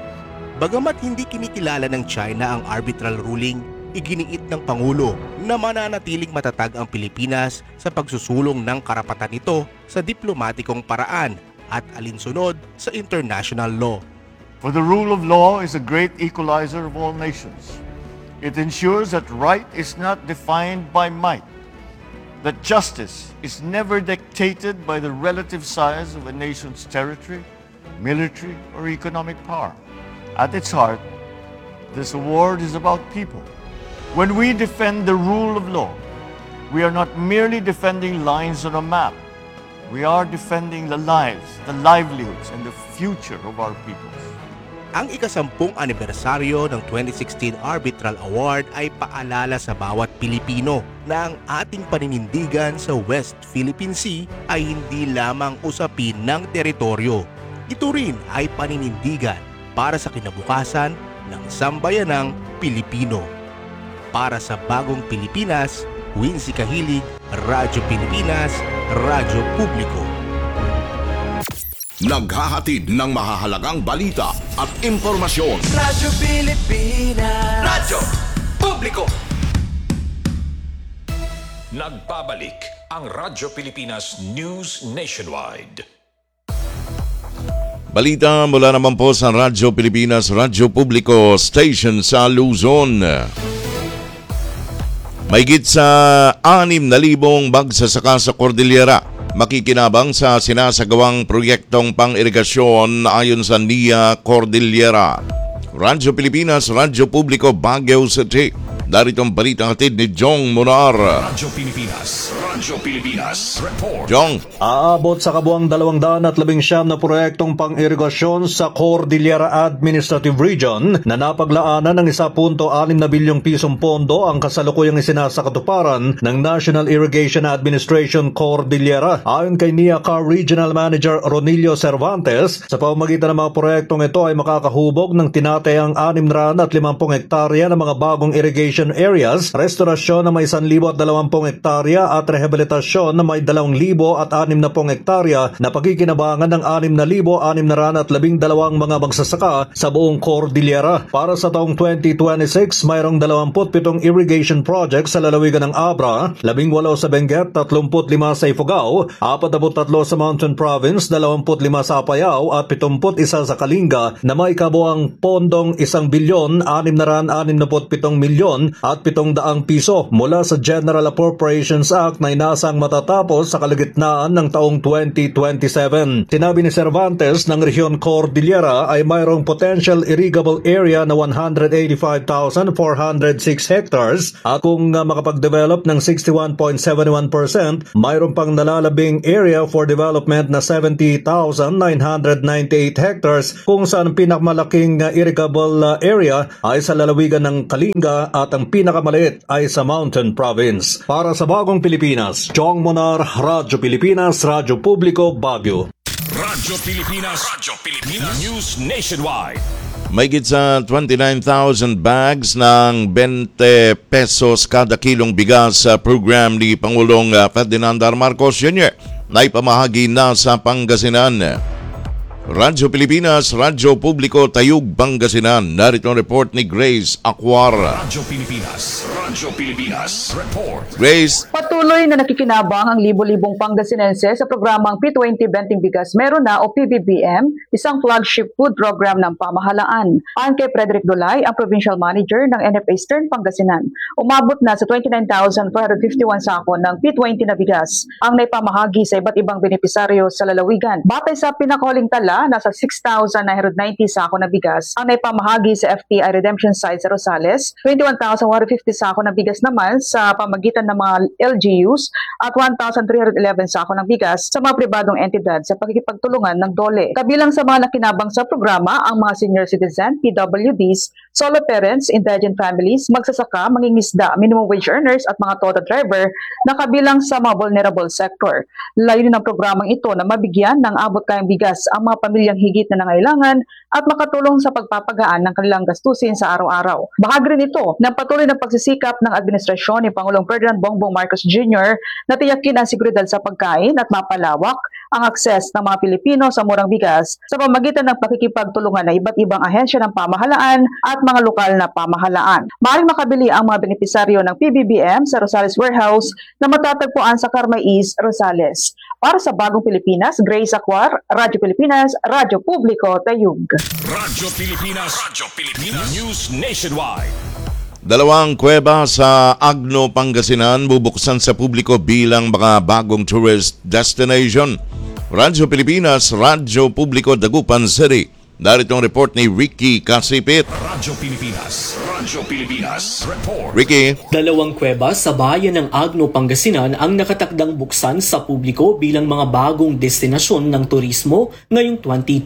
Bagamat hindi kinikilala ng China ang arbitral ruling, iginiit ng Pangulo na mananatiling matatag ang Pilipinas sa pagsusulong ng karapatan nito sa diplomatikong paraan at alinsunod sa international law. For the rule of law is a great equalizer of all nations. It ensures that right is not defined by might, that justice is never dictated by the relative size of a nation's territory, military, or economic power. At its heart, this award is about people. When we defend the rule of law, we are not merely defending lines on a map. We are defending the lives, the livelihoods, and the future of our peoples. Ang ika-10 anibersaryo ng 2016 Arbitral Award ay paalala sa bawat Pilipino na ang ating paninindigan sa West Philippine Sea ay hindi lamang usapin ng teritoryo. Ito rin ay paninindigan para sa kinabukasan ng sambayanang Pilipino. Para sa bagong Pilipinas, Wincy Kahilig, Radyo Pilipinas, Radyo Publiko. Naghahatid ng mahahalagang balita at impormasyon. Radyo Pilipinas. Radyo Publiko. Nagbabalik ang Radyo Pilipinas News Nationwide. Balita mula naman po sa Radyo Pilipinas, Radyo Publiko Station sa Luzon. Mahigit sa 6,000 magsasaka sa Cordillera makikinabang sa sinasagawang proyektong pang-irigasyon ayon sa NIA Cordillera. Radyo Pilipinas, Radyo Publiko, Baguio City. Darito ang balitang hatid ni Jong Munar. Radyo Pilipinas, Radyo Pilipinas, report. Jong. Aabot sa kabuang 219 na proyektong pang-irigasyon sa Cordillera Administrative Region na napaglaanan ng 1.6 na bilyong pisong pondo ang kasalukuyang isinasakatuparan ng National Irrigation Administration Cordillera. Ayon kay NIACAR Regional Manager Ronilio Cervantes, sa pamamagitan ng mga proyektong ito ay makakahubog ng tinatayang 650 hektarya ng mga bagong irrigation areas, restorasyon na may 1,020 hektarya at rehabilitasyon na may 2,060 hektarya na pagkikinabangan ng 6,612 mga magsasaka sa buong Cordillera. Para sa taong 2026, mayroong 27 irrigation projects sa lalawigan ng Abra, 18 sa Benguet, 35 sa Ifugao, 43 sa Mountain Province, 25 sa Apayao at 71 sa Kalinga na may kabuang pondong 1,667,000,000 at 700 piso mula sa General Appropriations Act na inasang matatapos sa kalagitnaan ng taong 2027. Sinabi ni Cervantes ng Rehiyon Cordillera ay mayroong potential irrigable area na 185,406 hectares at kung makapag-develop ng 61.71%, mayroong pang nalalabing area for development na 70,998 hectares kung saan pinakamalaking irrigable area ay sa lalawigan ng Kalinga at ang pinakamaliit ay sa Mountain Province. Para sa Bagong Pilipinas, Jong Monar, Radyo Pilipinas, Radyo Publiko, Baguio. Radyo Pilipinas, Radyo Pilipinas News Nationwide. Mahigit sa 29,000 bags ng 20 pesos kada kilong bigas sa program ni Pangulong Ferdinand R. Marcos Jr. na ipamahagi na sa Pangasinan. Radyo Pilipinas, Radyo Publiko, Tayug, Pangasinan. Narito ang report ni Grace Aquar. Radyo Pilipinas, Radyo Pilipinas, report. Grace. Patuloy na nakikinabang ang libo-libong Pangasinense sa programang P20 Benting Bigas Meron Na o PBBM, isang flagship food program ng pamahalaan. Ayon kay Frederick Dulay, ang provincial manager ng NFA Eastern Pangasinan, umabot na sa 29,451 sako ng P20 na bigas ang naipamahagi sa iba't ibang benepisaryo sa lalawigan. Batay sa pinakahuling tala, nasa 6,990 sako na bigas ang naipamahagi sa FTI redemption site sa Rosales, 21,150 sako na bigas naman sa pamagitan ng mga LGUs at 1,311 sako ng bigas sa mga pribadong entidad sa pakikipagtulungan ng DOLE. Kabilang sa mga nakinabang sa programa ang mga senior citizen, PWDs, solo parents, indigent families, magsasaka, mangingisda, minimum wage earners at mga total driver na kabilang sa mga vulnerable sector. Layunin ng programang ito na mabigyan ng abot kayang bigas ang mga pamilyang higit na nangailangan at makatulong sa pagpapagaan ng kanilang gastusin sa araw-araw. Bahagi rin ito ng patuloy na pagsisikap ng administrasyon ni Pangulong Ferdinand Bongbong Marcos Jr. na tiyakin ang seguridad sa pagkain at mapalawak ang akses ng mga Pilipino sa murang bigas sa pamamagitan ng pakikipagtulungan ng iba't ibang ahensya ng pamahalaan at mga lokal na pamahalaan. Maaaring makabili ang mga benepisaryo ng PBBM sa Rosales Warehouse na matatagpuan sa Carmay East, Rosales. Para sa Bagong Pilipinas, Grace Aquar, Radyo Pilipinas, Radyo Publiko, Tayug. Radyo Pilipinas, Radyo Pilipinas, News Nationwide. Dalawang kuweba sa Agno, Pangasinan bubuksan sa publiko bilang mga bagong tourist destination. Radyo Pilipinas, Radyo Publiko, Dagupan City. Narito ang report ni Ricky Kasipit. Radyo Pilipinas, Radyo Pilipinas, report. Ricky. Dalawang kuweba sa bayan ng Agno, Pangasinan ang nakatakdang buksan sa publiko bilang mga bagong destinasyon ng turismo ngayong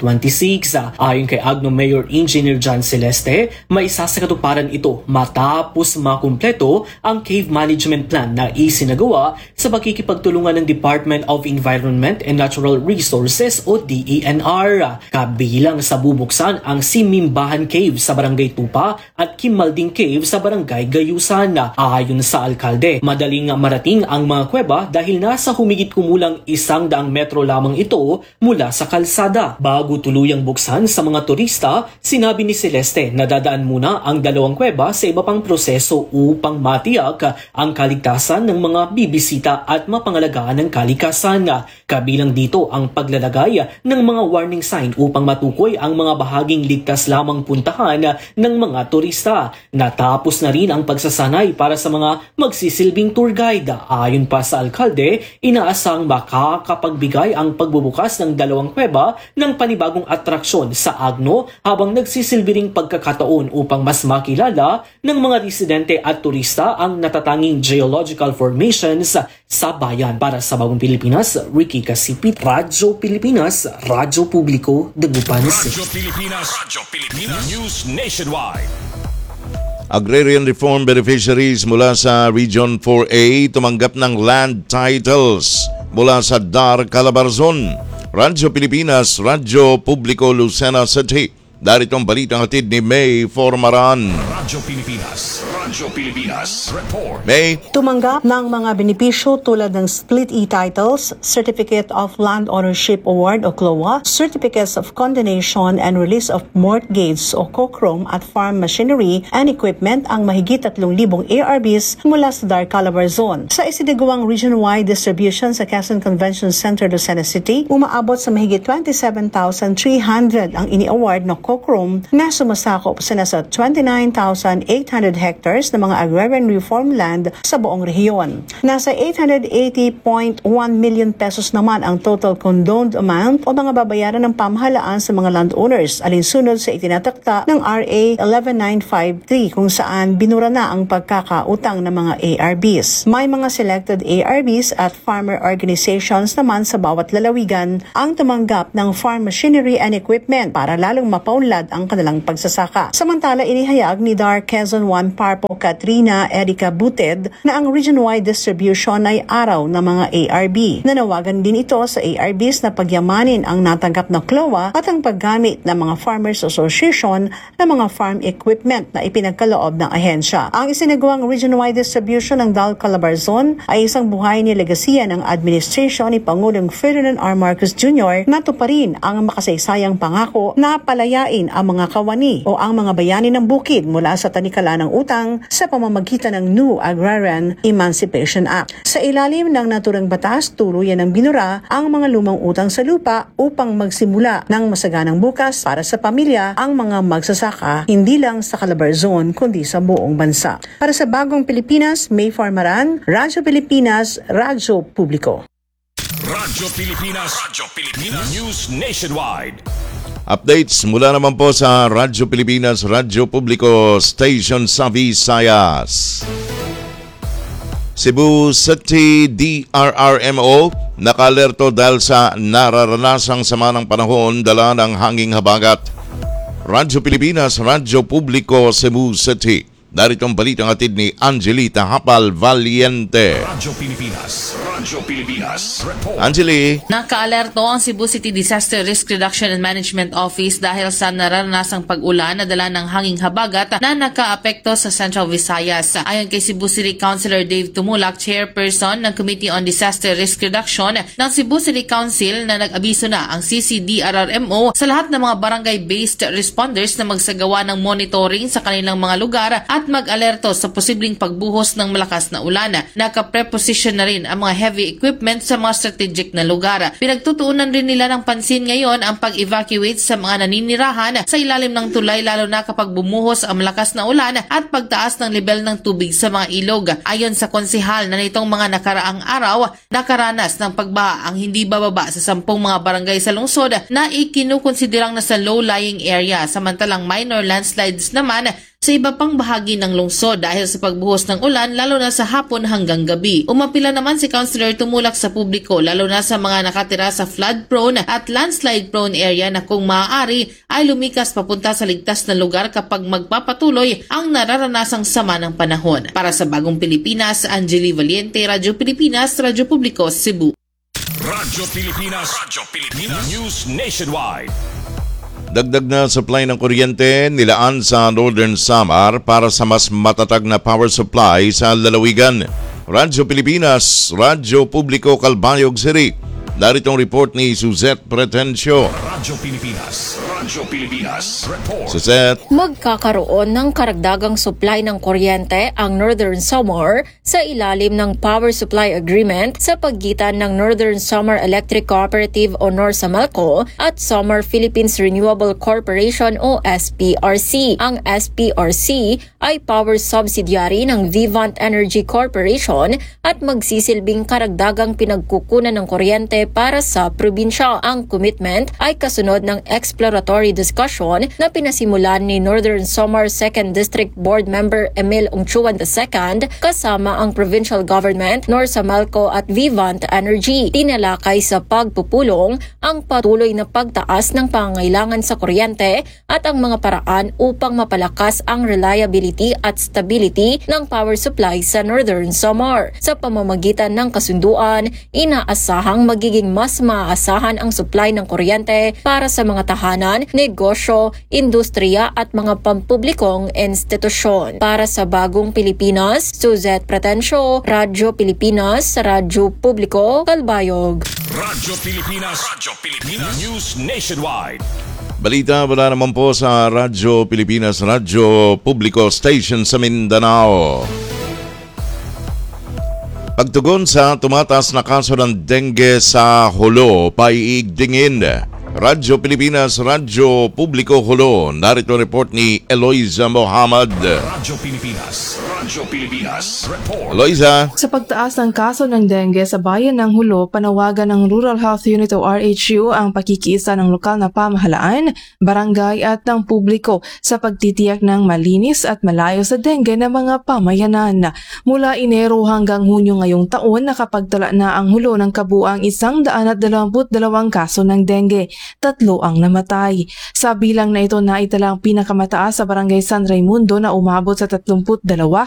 2026. Ayon kay Agno Mayor Engineer John Celeste, may isa sa katuparan ito matapos makumpleto ang cave management plan na isinagawa sa pakikipagtulungan ng Department of Environment and Natural Resources o DENR. Kabilang sa bubuksan ang Simimbahan Cave sa Barangay Tupa at Kimalding Cave sa Barangay Gayusan. Ayon sa alkalde, madaling marating ang mga kuweba dahil nasa humigit kumulang 100 metro lamang ito mula sa kalsada. Bago tuluyang buksan sa mga turista, sinabi ni Celeste na dadaan muna ang dalawang kuweba sa iba pang proseso upang matiyak ang kaligtasan ng mga bibisita at mapangalagaan ng kalikasan. Kabilang dito ang paglalagay ng mga warning sign upang matukoy ang mga bahaging ligtas lamang puntahan ng mga turista. Natapos na rin ang pagsasanay para sa mga magsisilbing tour guide. Ayon pa sa alkalde, inaasang makakapagbigay ang pagbubukas ng dalawang kuweba ng panibagong atraksyon sa Agno habang nagsisilbi ring pagkakataon upang mas makilala ng mga residente at turista ang natatanging geological formations sa bayan. Para sa Bagong Pilipinas, Ricky Kasipit, Radyo Pilipinas, Radyo Publiko, Dagupan City. Radyo Pilipinas, Radyo Pilipinas, News Nationwide. Agrarian Reform Beneficiaries mula sa Region 4A tumanggap ng land titles mula sa DAR Calabarzon. Radyo Pilipinas, Radyo Publiko, Lucena City. Darito ang balitang hatid ni May Formaran. Radyo Pilipinas, Radyo Pilipinas, report. May. Tumanggap ng mga benepisyo tulad ng Split E-Titles, Certificate of Land Ownership Award o CLOA, Certificates of Condonation and Release of Mortgages o COCROM at Farm Machinery and Equipment ang mahigit 3,000 ARBs mula sa DAR Calabarzon. Sa isinagawang region-wide distribution sa Quezon Convention Center, Lucena City, umaabot sa mahigit 27,300 ang ini-award na COCROM na sumasakop sa nasa 29,800 hectares na mga agrarian reform land sa buong rehiyon. Nasa 880.1 million pesos naman ang total condoned amount o mga babayaran ng pamahalaan sa mga landowners alinsunod sa itinatakda ng RA 11953 kung saan binura na ang pagkakautang ng mga ARBs. May mga selected ARBs at farmer organizations naman sa bawat lalawigan ang tumanggap ng farm machinery and equipment para lalong mapaunlakan maunlad ang kanilang pagsasaka. Samantala, inihayag ni DAR Quezon 1 Parpo Katrina Erica Buted na ang region-wide distribution ay araw ng mga ARB. Nanawagan din ito sa ARBs na pagyamanin ang natanggap na CLOA at ang paggamit ng mga Farmers Association ng mga farm equipment na ipinagkaloob ng ahensya. Ang isinagawang region-wide distribution ng DAL Calabarzon ay isang buhay ni legasiya ng administrasyon ni Pangulong Ferdinand R. Marcos Jr. na tuparin ang makasaysayang pangako na palayain ang mga kawani o ang mga bayani ng bukid mula sa tanikala ng utang sa pamamagitan ng New Agrarian Emancipation Act. Sa ilalim ng naturang batas, tuluyan ng binura ang mga lumang utang sa lupa upang magsimula ng masaganang bukas para sa pamilya ang mga magsasaka hindi lang sa Calabarzon kundi sa buong bansa. Para sa Bagong Pilipinas, May Farmaran, Radyo Pilipinas, Radyo Publiko. Radyo Pilipinas. News Nationwide. Updates mula naman po sa Radyo Pilipinas, Radyo Publiko Station sa Visayas. Cebu City DRRMO nakalerto dahil sa nararanasang sama ng panahon dala ng hanging habagat. Radyo Pilipinas, Radyo Publiko Cebu City. Narito ang balitang atid ni Angelita Hapal Valiente. Radyo Pilipinas. Report. Angeli. Nakaalerto ang Cebu City Disaster Risk Reduction and Management Office dahil sa naranasang pag-ulan na dala ng hanging habagat na nakaapekto sa Central Visayas. Ayon kay Cebu City Councilor Dave Tumulak, chairperson ng Committee on Disaster Risk Reduction ng Cebu City Council, na nag-abiso na ang CCDRRMO sa lahat ng mga barangay-based responders na magsagawa ng monitoring sa kanilang mga lugar at mag-alerto sa posibleng pagbuhos ng malakas na ulan. Naka-preposition na rin ang mga heavy equipment sa mga strategic na lugar. Pinagtutuunan rin nila ng pansin ngayon ang pag-evacuate sa mga naninirahan sa ilalim ng tulay, lalo na kapag bumuhos ang malakas na ulan at pagtaas ng level ng tubig sa mga ilog. Ayon sa konsehal na nitong mga nakaraang araw, nakaranas ng pagbaha ang hindi bababa sa 10 mga barangay sa lungsod na ikinukonsiderang nasa low-lying area, samantalang minor landslides naman sa iba pang bahagi ng lungsod dahil sa pagbuhos ng ulan, lalo na sa hapon hanggang gabi. Umapila naman si Councilor Tumulak sa publiko, lalo na sa mga nakatira sa flood-prone at landslide-prone area, na kung maaari ay lumikas papunta sa ligtas na lugar kapag magpapatuloy ang nararanasang sama ng panahon. Para sa Bagong Pilipinas, Angeli Valiente, Radyo Pilipinas, Radyo Publiko, Cebu. Radyo Pilipinas. News Nationwide. Dagdag na supply ng kuryente nilaan sa Northern Samar para sa mas matatag na power supply sa lalawigan. Radyo Pilipinas, Radyo Publiko, Calbayog City. Narito ang report ni Suzette Pretencio. Radyo Pilipinas. Report. Suzette. Magkakaroon ng karagdagang supply ng kuryente ang Northern Samar sa ilalim ng Power Supply Agreement sa pagitan ng Northern Samar Electric Cooperative o NORSAMELCO at Samar Philippines Renewable Corporation o SPRC. Ang SPRC ay power subsidiary ng Vivant Energy Corporation at magsisilbing karagdagang pinagkukunan ng kuryente para sa probinsya. Ang commitment ay kasunod ng exploratory discussion na pinasimulan ni Northern Samar 2nd District Board Member Emil Ungchuan II kasama ang provincial government, NORSAMELCO at Vivant Energy. Tinalakay sa pagpupulong ang patuloy na pagtaas ng pangangailangan sa kuryente at ang mga paraan upang mapalakas ang reliability at stability ng power supply sa Northern Samar. Sa pamamagitan ng kasunduan, inaasahang magiging mas maaasahan ang supply ng kuryente para sa mga tahanan, negosyo, industriya at mga pampublikong institusyon. Para sa Bagong Pilipinas, Suzette Pretencio, Radyo Pilipinas, Radyo Publiko, Calbayog. Radyo Pilipinas. News Nationwide. Balita mula naman po sa Radyo Pilipinas, Radyo Publiko Station sa Mindanao. Pagtugon sa tumataas na kaso ng dengue sa Jolo, paiigdingin. Radyo Pilipinas, Radyo Publiko, Jolo. Narito report ni Eloisa Mohamad. Radyo Pilipinas. Radyo Pilipinas. Report. Loisa. Sa pagtaas ng kaso ng dengue sa bayan ng Hulo, panawagan ng Rural Health Unit o RHU ang pakikiisa ng lokal na pamahalaan, barangay at ng publiko sa pagtitiyak ng malinis at malayo sa dengue na mga pamayanan. Mula Enero hanggang Hunyo ngayong taon, nakapagtala na ang Hulo ng kabuang 122 kaso ng dengue. 3 ang namatay. Sa bilang na ito, naitala ang pinakamataas sa barangay San Raimundo na umabot sa 32